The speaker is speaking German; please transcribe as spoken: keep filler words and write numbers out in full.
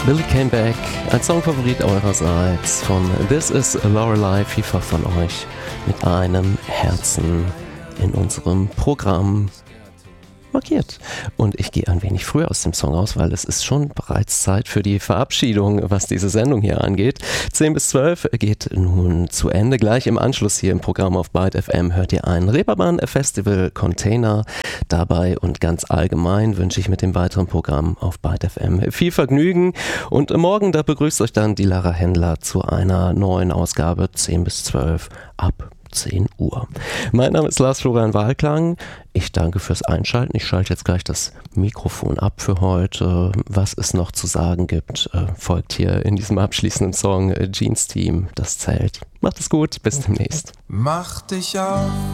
Billy Came Back, ein Songfavorit eurerseits von This is Lorelei, vielfach von euch mit einem Herzen in unserem Programm markiert. Und ich gehe ein wenig früher aus dem Song aus, weil es ist schon bereits Zeit für die Verabschiedung, was diese Sendung hier angeht. zehn bis zwölf geht nun zu Ende. Gleich im Anschluss hier im Programm auf Byte F M hört ihr einen Reeperbahn Festival Container. Dabei und ganz allgemein wünsche ich mit dem weiteren Programm auf Byte F M viel Vergnügen. Und morgen, da begrüßt euch dann die Lara Händler zu einer neuen Ausgabe zehn bis zwölf ab zehn Uhr. Mein Name ist Lars Florian Wahlklang. Ich danke fürs Einschalten. Ich schalte jetzt gleich das Mikrofon ab für heute. Was es noch zu sagen gibt, folgt hier in diesem abschließenden Song Jeans Team, das Zelt. Macht es gut, bis demnächst. Mach dich auf